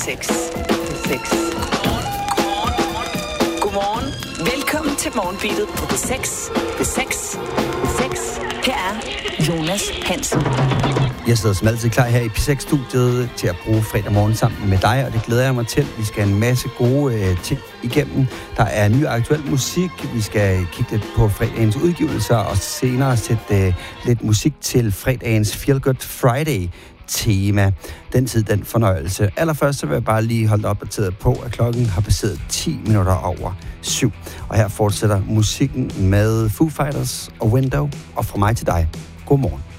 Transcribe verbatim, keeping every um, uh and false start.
seks. P seks. Godmorgen. Velkommen til Morgenbeatet på P seks. P seks. P seks. Her er Jonas Hansen. Jeg sidder som altid klar her i P seks-studiet til at bruge fredag morgen sammen med dig, og det glæder jeg mig til. Vi skal have en masse gode øh, ting igennem. Der er ny aktuel musik. Vi skal kigge lidt på fredagens udgivelser, og senere sætte øh, lidt musik til fredagens Feel Good Friday tema. Den tid, den fornøjelse. Allerførst så vil jeg bare lige holde opdateret på, at klokken har passeret ti minutter over syv. Og her fortsætter musikken med Foo Fighters og Window, og fra mig til dig. God morgen.